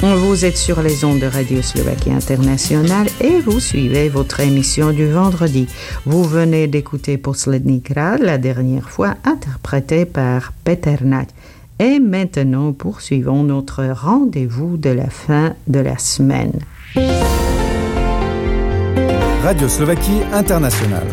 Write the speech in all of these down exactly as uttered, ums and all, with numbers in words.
Vous êtes sur les ondes de Radio Slovaquie Internationale et vous suivez votre émission du vendredi. Vous venez d'écouter Poslední král, la dernière fois, interprété par Peter Nať. Et maintenant, poursuivons notre rendez-vous de la fin de la semaine. Radio Slovaquie Internationale.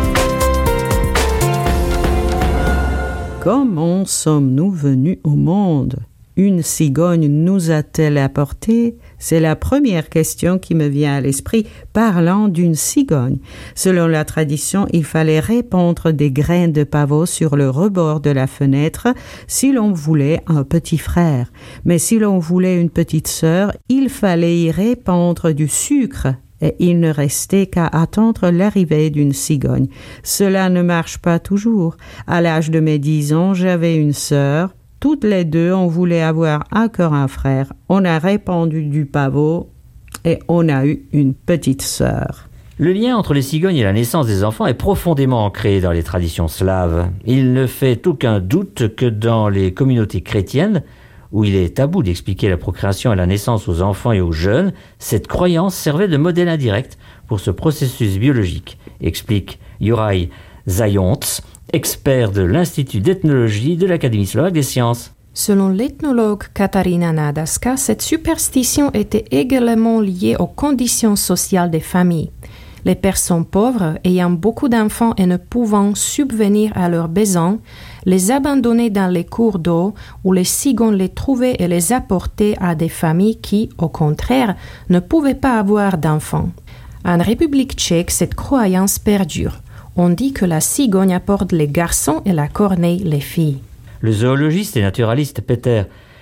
Comment sommes-nous venus au monde ? Une cigogne nous a-t-elle apporté ? C'est la première question qui me vient à l'esprit parlant d'une cigogne. Selon la tradition, il fallait répandre des graines de pavot sur le rebord de la fenêtre si l'on voulait un petit frère. Mais si l'on voulait une petite sœur, il fallait y répandre du sucre. Et il ne restait qu'à attendre l'arrivée d'une cigogne. Cela ne marche pas toujours. À l'âge de mes dix ans, j'avais une sœur. Toutes les deux, on voulait avoir encore un frère. On a répandu du pavot et on a eu une petite sœur. Le lien entre les cigognes et la naissance des enfants est profondément ancré dans les traditions slaves. Il ne fait aucun doute que dans les communautés chrétiennes, où il est tabou d'expliquer la procréation et la naissance aux enfants et aux jeunes, cette croyance servait de modèle indirect pour ce processus biologique, explique Juraj Zając, expert de l'Institut d'ethnologie de l'Académie slovaque des sciences. Selon l'ethnologue Katarína Nádaska, cette superstition était également liée aux conditions sociales des familles. Les personnes pauvres, ayant beaucoup d'enfants et ne pouvant subvenir à leurs besoins, les abandonnaient dans les cours d'eau où les cigognes les trouvaient et les apportaient à des familles qui, au contraire, ne pouvaient pas avoir d'enfants. En République tchèque, cette croyance perdure. On dit que la cigogne apporte les garçons et la corneille les filles. Le zoologiste et naturaliste Peter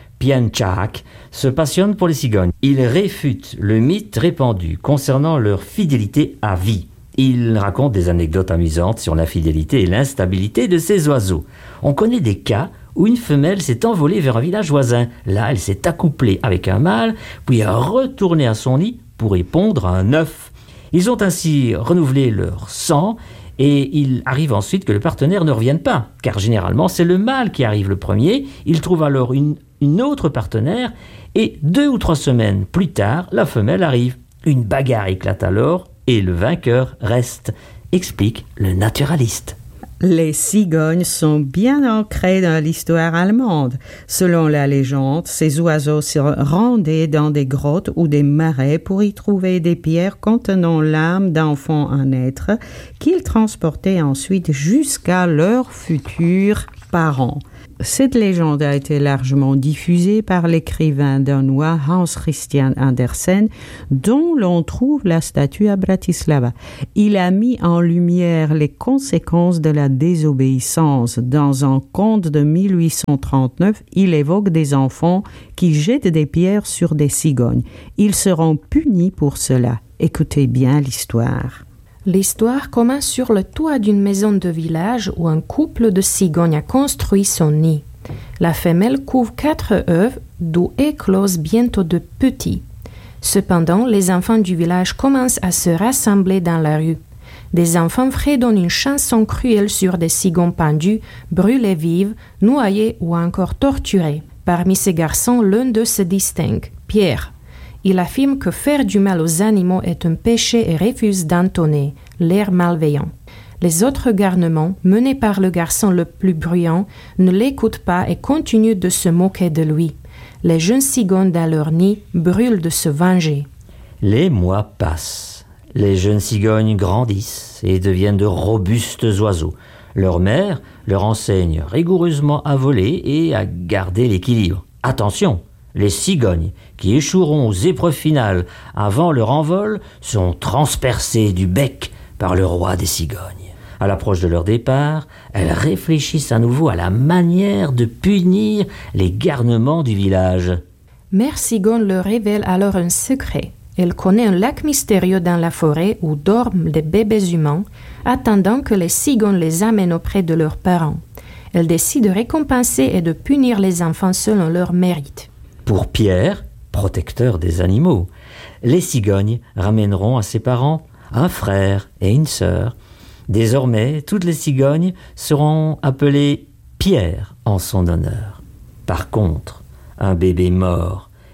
Piančák se passionne pour les cigognes. Il réfute le mythe répandu concernant leur fidélité à vie. Il raconte des anecdotes amusantes sur l'infidélité et l'instabilité de ces oiseaux. On connaît des cas où une femelle s'est envolée vers un village voisin. Là, elle s'est accouplée avec un mâle, puis a retourné à son nid pour y pondre un œuf. Ils ont ainsi renouvelé leur sang et il arrive ensuite que le partenaire ne revienne pas, car généralement c'est le mâle qui arrive le premier. Il trouve alors une, une autre partenaire et deux ou trois semaines plus tard, la femelle arrive. Une bagarre éclate alors et le vainqueur reste, explique le naturaliste. Les cigognes sont bien ancrées dans l'histoire allemande. Selon la légende, ces oiseaux se rendaient dans des grottes ou des marais pour y trouver des pierres contenant l'âme d'enfants à naître qu'ils transportaient ensuite jusqu'à leurs futurs parents. Cette légende a été largement diffusée par l'écrivain danois Hans Christian Andersen, dont l'on trouve la statue à Bratislava. Il a mis en lumière les conséquences de la désobéissance. Dans un conte de mille huit cent trente-neuf, il évoque des enfants qui jettent des pierres sur des cigognes. Ils seront punis pour cela. Écoutez bien l'histoire. L'histoire commence sur le toit d'une maison de village où un couple de cigognes a construit son nid. La femelle couve quatre œufs, d'où éclosent bientôt de petits. Cependant, les enfants du village commencent à se rassembler dans la rue. Des enfants fredonnent une chanson cruelle sur des cigognes pendues, brûlées vives, noyées ou encore torturées. Parmi ces garçons, l'un d'eux se distingue, Pierre. Il affirme que faire du mal aux animaux est un péché et refuse d'entonner l'air malveillant. Les autres garnements, menés par le garçon le plus bruyant, ne l'écoutent pas et continuent de se moquer de lui. Les jeunes cigognes dans leur nid brûlent de se venger. Les mois passent. Les jeunes cigognes grandissent et deviennent de robustes oiseaux. Leur mère leur enseigne rigoureusement à voler et à garder l'équilibre. Attention! Les cigognes qui échoueront aux épreuves finales avant leur envol sont transpercées du bec par le roi des cigognes. À l'approche de leur départ, elles réfléchissent à nouveau à la manière de punir les garnements du village. Mère Cigogne leur révèle alors un secret. Elle connaît un lac mystérieux dans la forêt où dorment des bébés humains, attendant que les cigognes les amènent auprès de leurs parents. Elle décide de récompenser et de punir les enfants selon leur mérite. Pour Pierre, protecteur des animaux, les cigognes ramèneront à ses parents un frère et une sœur. Désormais, toutes les cigognes seront appelées Pierre en son honneur. Par contre, un bébé mort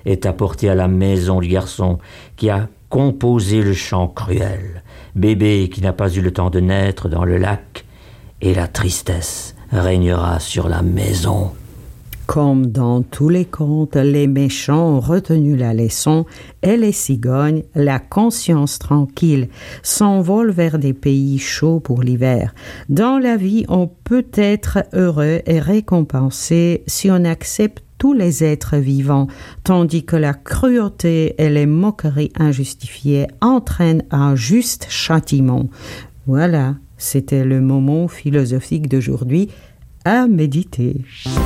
est apporté à la maison du garçon qui a composé le chant cruel, bébé qui n'a pas eu le temps de naître dans le lac, et la tristesse régnera sur la maison. Comme dans tous les contes, les méchants ont retenu la leçon et les cigognes, la conscience tranquille, s'envolent vers des pays chauds pour l'hiver. Dans la vie, on peut être heureux et récompensé si on accepte tous les êtres vivants, tandis que la cruauté et les moqueries injustifiées entraînent un juste châtiment. Voilà, c'était le moment philosophique d'aujourd'hui à méditer.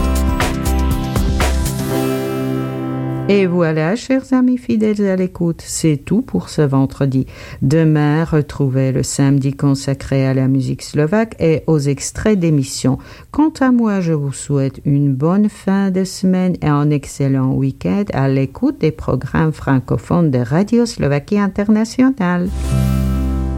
Et voilà, chers amis fidèles à l'écoute, c'est tout pour ce vendredi. Demain, retrouvez le samedi consacré à la musique slovaque et aux extraits d'émissions. Quant à moi, je vous souhaite une bonne fin de semaine et un excellent week-end à l'écoute des programmes francophones de Radio Slovaquie Internationale.